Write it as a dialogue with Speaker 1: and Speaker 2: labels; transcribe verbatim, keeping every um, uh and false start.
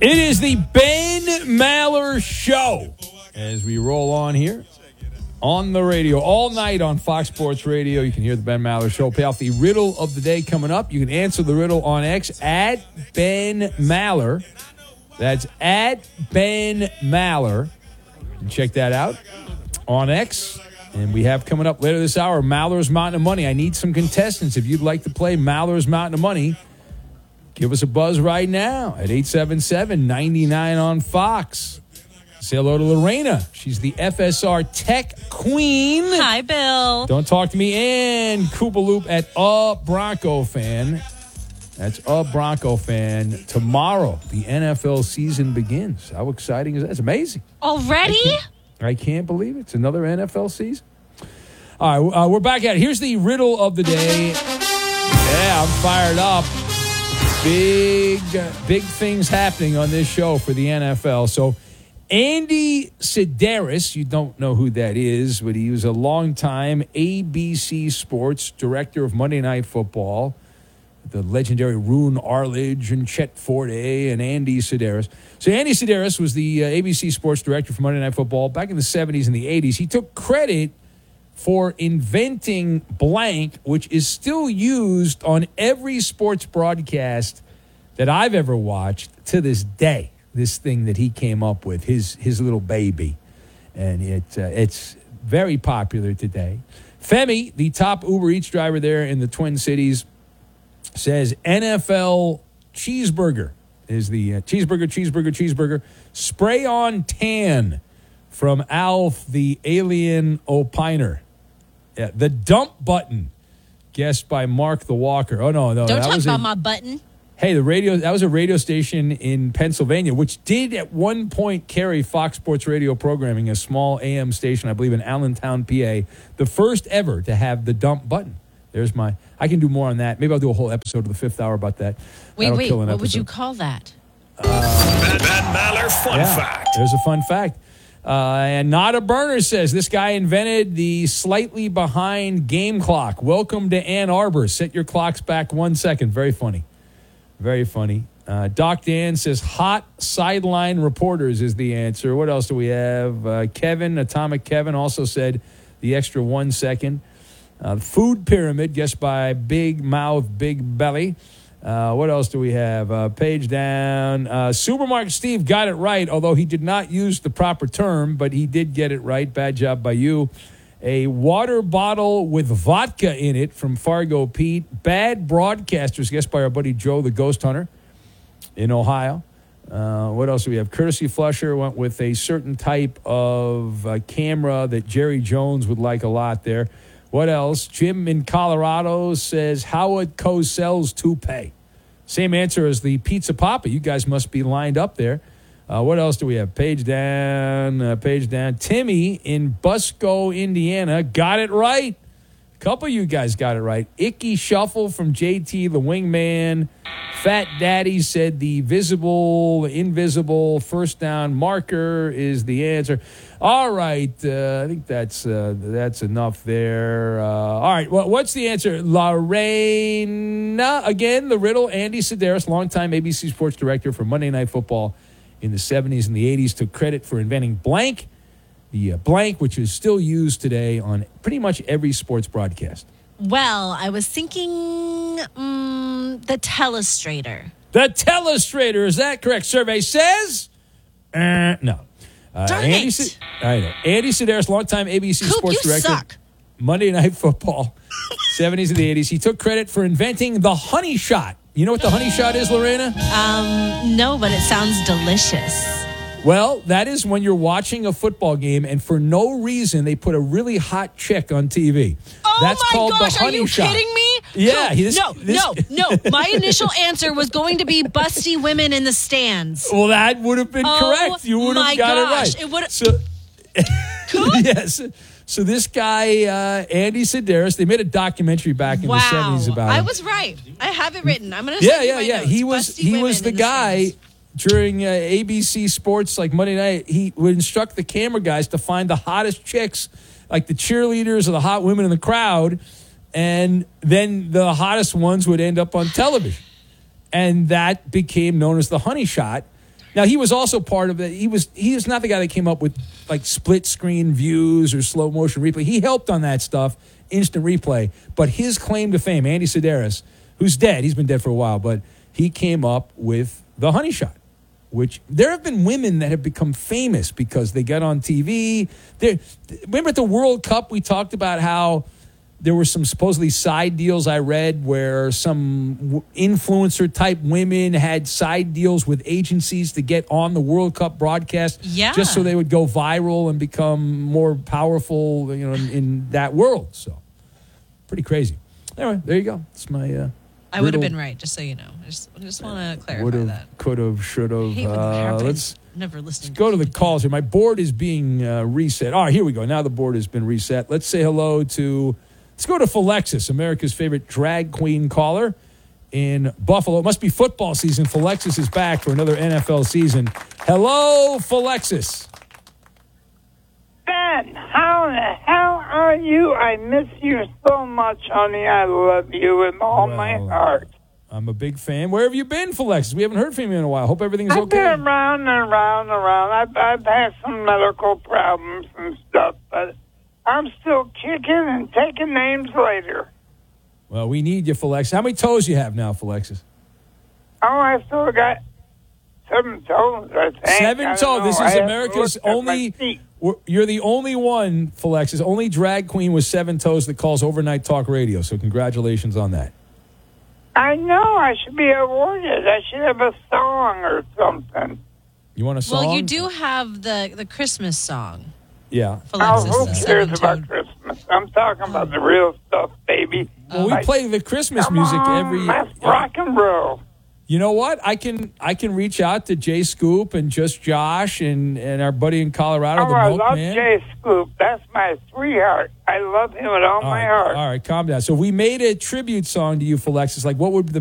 Speaker 1: It is the Ben Maller Show as we roll on here on the radio all night on Fox Sports Radio. You can hear the Ben Maller Show. Pay off the riddle of the day coming up. You can answer the riddle on X at Ben Maller. That's at Ben Maller. And check that out on X. And we have coming up later this hour, Maller's Mountain of Money. I need some contestants. If you'd like to play Maller's Mountain of Money, give us a buzz right now at eight seven seven, nine nine on Fox. Say hello to Lorena. She's the F S R Tech Queen.
Speaker 2: Hi, Bill.
Speaker 1: Don't talk to me. And Koopaloop at A Bronco Fan. That's A Bronco Fan. Tomorrow, the N F L season begins. How exciting is that? It's amazing.
Speaker 2: Already?
Speaker 1: I can't, I can't believe it. It's another N F L season. All right, uh, we're back at it. Here's the riddle of the day. Yeah, I'm fired up. Big, big things happening on this show for the N F L. So, Andy Sidaris, you don't know who that is, but he was a longtime A B C Sports director of Monday Night Football. The legendary Roone Arledge and Chet Forte and Andy Sidaris. So, Andy Sidaris was the uh, A B C Sports director for Monday Night Football back in the seventies and the eighties. He took credit for inventing blank, which is still used on every sports broadcast that I've ever watched to this day. This thing that he came up with, his his little baby. And it uh, it's very popular today. Femi, the top Uber Eats driver there in the Twin Cities, says N F L cheeseburger is the uh, cheeseburger, cheeseburger, cheeseburger. Spray on tan from Alf, the alien opiner. Yeah, the dump button, guessed by Mark the Walker. Oh, no, no.
Speaker 2: Don't
Speaker 1: that
Speaker 2: talk
Speaker 1: was
Speaker 2: about
Speaker 1: a,
Speaker 2: my button.
Speaker 1: Hey, the radio, that was a radio station in Pennsylvania, which did at one point carry Fox Sports Radio programming, a small A M station, I believe, in Allentown, P A. The first ever to have the dump button. There's my, I can do more on that. Maybe I'll do a whole episode of the fifth hour about that.
Speaker 2: Wait,
Speaker 1: That'll
Speaker 2: wait,
Speaker 1: kill an
Speaker 2: what
Speaker 1: episode.
Speaker 2: would you call that?
Speaker 1: Uh,
Speaker 3: Ben, Ben Maller Fun
Speaker 1: yeah,
Speaker 3: Fact.
Speaker 1: There's a fun fact. Uh, and Not a Burner says this guy invented the slightly behind game clock. Welcome to Ann Arbor. Set your clocks back one second. Very funny. Very funny. Uh, Doc Dan says hot sideline reporters is the answer. What else do we have? Uh, Kevin, Atomic Kevin, also said the extra one second. Uh, food pyramid, guessed by Big Mouth, Big Belly. Uh, what else do we have? Uh, page down. Uh, Supermarket Steve got it right, although he did not use the proper term, but he did get it right. Bad job by you. A water bottle with vodka in it from Fargo Pete. Bad broadcasters, guessed by our buddy Joe, the Ghost Hunter in Ohio. Uh, what else do we have? Courtesy Flusher went with a certain type of uh, camera that Jerry Jones would like a lot there. What else? Jim in Colorado says Howard Cosell's toupee. Same answer as the Pizza Papa. You guys must be lined up there. Uh, what else do we have? Page down, uh, page down. Timmy in Busco, Indiana, got it right. A couple of you guys got it right. Icky Shuffle from J T, the wingman. Fat Daddy said the visible, invisible first down marker is the answer. All right, uh, I think that's uh, that's enough there. Uh, all right, well, what's the answer? Lorena, again, the riddle. Andy Sidaris, longtime A B C Sports director for Monday Night Football in the seventies and the eighties, took credit for inventing blank, the uh, blank, which is still used today on pretty much every sports broadcast.
Speaker 2: Well, I was thinking um, the telestrator.
Speaker 1: The telestrator, is that correct? Survey says uh, no. Uh,
Speaker 2: Darn
Speaker 1: Andy
Speaker 2: it.
Speaker 1: Si- I know. Andy Sidaris, longtime A B C
Speaker 2: Coop,
Speaker 1: Sports
Speaker 2: you
Speaker 1: director,
Speaker 2: suck.
Speaker 1: Monday Night Football, seventies and the eighties. He took credit for inventing the honey shot. You know what the honey shot is, Lorena?
Speaker 2: Um, no, but it sounds delicious.
Speaker 1: Well, that is when you're watching a football game and for no reason they put a really hot chick on T V.
Speaker 2: Oh
Speaker 1: That's
Speaker 2: my
Speaker 1: called
Speaker 2: gosh,
Speaker 1: the
Speaker 2: are
Speaker 1: honey
Speaker 2: you
Speaker 1: shot.
Speaker 2: kidding me?
Speaker 1: Yeah,
Speaker 2: Coop,
Speaker 1: this-
Speaker 2: no,
Speaker 1: this-
Speaker 2: no, no. My initial answer was going to be busty women in the stands.
Speaker 1: Well, that would have been
Speaker 2: Oh,
Speaker 1: correct. You would
Speaker 2: my
Speaker 1: have got
Speaker 2: gosh,
Speaker 1: it right.
Speaker 2: it would've-
Speaker 1: So, yes. So this guy, uh, Andy Sidaris, they made a documentary back in
Speaker 2: Wow,
Speaker 1: the seventies about him.
Speaker 2: I was right. I have it written. I'm going to
Speaker 1: Yeah, yeah, yeah. He was
Speaker 2: Busty
Speaker 1: he
Speaker 2: women
Speaker 1: was the
Speaker 2: in
Speaker 1: guy
Speaker 2: stands.
Speaker 1: during uh, A B C Sports, like Monday night. He would instruct the camera guys to find the hottest chicks, like the cheerleaders or the hot women in the crowd, and then the hottest ones would end up on television, and that became known as the honey shot. Now, he was also part of it. He was he is not the guy that came up with, like, split-screen views or slow-motion replay. He helped on that stuff, instant replay. But his claim to fame, Andy Sedaris, who's dead. He's been dead for a while. But he came up with the honey shot, which there have been women that have become famous because they get on T V. They're, remember at the World Cup, we talked about how there were some supposedly side deals I read where some influencer-type women had side deals with agencies to get on the World Cup broadcast
Speaker 2: Yeah.
Speaker 1: just so they would go viral and become more powerful, you know, in, in that world. So, pretty crazy. Anyway, there you go. It's my... Uh,
Speaker 2: I would have
Speaker 1: riddle.
Speaker 2: been right, just so you know. I just, I just want to clarify
Speaker 1: Would
Speaker 2: that.
Speaker 1: have, could have, should
Speaker 2: I
Speaker 1: have.
Speaker 2: hate when that
Speaker 1: Uh,
Speaker 2: happens.
Speaker 1: let's
Speaker 2: Never listening.
Speaker 1: go to the calls here. My board is being uh, reset. All right, here we go. Now the board has been reset. Let's say hello to, let's go to Philexis, America's favorite drag queen caller in Buffalo. It must be football season. Philexis is back for another N F L season. Hello, Philexis.
Speaker 3: Ben, how the hell are you? I miss you so much, honey. I love you with all my
Speaker 1: Well,
Speaker 3: heart.
Speaker 1: I'm a big fan. Where have you been, Philexis? We haven't heard from you in a while. Hope everything's
Speaker 3: I've
Speaker 1: okay.
Speaker 3: been around and around and around. I've, I've had some medical problems and stuff, but I'm still kicking and taking names later.
Speaker 1: Well, we need you, Philexis. How many toes you have now, Philexis?
Speaker 3: Oh, I still got seven toes, I think.
Speaker 1: Seven
Speaker 3: I don't
Speaker 1: toes.
Speaker 3: know.
Speaker 1: This
Speaker 3: I
Speaker 1: is
Speaker 3: haven't
Speaker 1: America's
Speaker 3: looked at my
Speaker 1: only.
Speaker 3: feet.
Speaker 1: we're- You're the only one, Philexis, only drag queen with seven toes that calls overnight talk radio. So congratulations on that.
Speaker 3: I know. I should be awarded. I should have a song or something.
Speaker 1: You want a song?
Speaker 2: Well, you do have the, the Christmas song.
Speaker 1: Yeah.
Speaker 3: Oh,
Speaker 2: Alexis,
Speaker 3: who
Speaker 2: the
Speaker 3: cares
Speaker 2: seven
Speaker 3: about
Speaker 2: tone.
Speaker 3: Christmas? I'm talking about the real stuff, baby.
Speaker 1: Well, we
Speaker 3: Like,
Speaker 1: play the Christmas
Speaker 3: come
Speaker 1: music
Speaker 3: on,
Speaker 1: every.
Speaker 3: Let's rock and roll.
Speaker 1: You know what? I can I can reach out to Jay Scoop and just Josh and, and our buddy in Colorado,
Speaker 3: Oh,
Speaker 1: the
Speaker 3: I love
Speaker 1: Milkman.
Speaker 3: Jay Scoop. That's my sweetheart. I love him with all,
Speaker 1: All
Speaker 3: my
Speaker 1: right,
Speaker 3: heart.
Speaker 1: all right, calm down. So we made a tribute song to you, Philexis. Like, what would the